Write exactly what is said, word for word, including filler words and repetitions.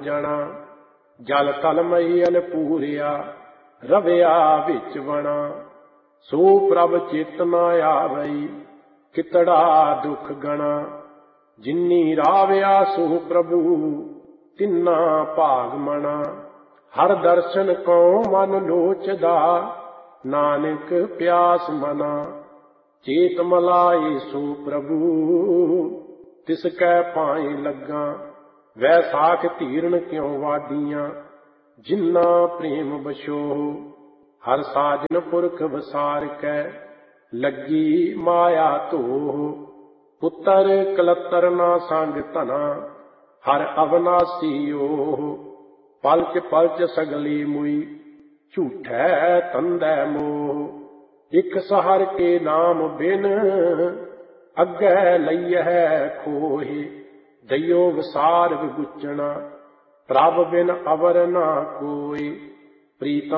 ਜਣਾ। ਜਲ ਤਲ ਮਈ ਅਨਪੂਰਿਆ ਰਵਿਆ ਵਿੱਚ ਵਣਾ। ਸੋ ਪ੍ਰਭ ਚਿਤ ਨ ਆਵਈ ਕਿਤੜਾ ਦੁਖ ਗਣਾ। ਜਿਨੀ ਰਾਵਿਆ ਸੋ ਪ੍ਰਭੂ ਤਿੰਨਾ ਭਾਗ ਮਣਾ। ਹਰ ਦਰਸ਼ਨ ਕਉ ਮਨ ਲੋਚਦਾ ਨਾਨਕ ਪਿਆਸ ਮਨਾ। ਚੇਤ ਮਲਾਏ ਸੋ ਪ੍ਰਭੂ ਤਿਸ ਕੈ ਪਾਏ ਲੱਗਾ। ਵੈਸਾਖ ਧੀਰਨ ਕਿਉ ਵਾਡੀਆਂ ਜਿਨਾ ਪ੍ਰੇਮ ਬਸੋ। ਹਰ ਸਾਜਨ ਪੁਰਖ ਵਸਾਰ ਕੈ ਲੱਗੀ ਮਾਇਆ ਧੋ। ਪੁੱਤਰ ਕਲਤਰ ਨਾ ਸੰਗ ਧਨਾ ਹਰ ਅਵਨਾਸੀ ਓਹ। ਪਲਚ ਪਲਚ ਸਗਲੀ ਮੁਈ ਝੂਠੈ ਤੰਦੈ ਮੋਹ। ਇਕ ਸਹਰ ਕੇ ਨਾਮ ਬਿਨ ਅੱਗੇ ਲਈਐ ਖੋਹਿ। ਦਈਓ ਵਸਾਰ ਵਿਗੁਚਣਾ ਪ੍ਰਭ ਬਿਨ ਅਵਰ ਨਾ ਕੋਈ। ਪ੍ਰੀਤਮ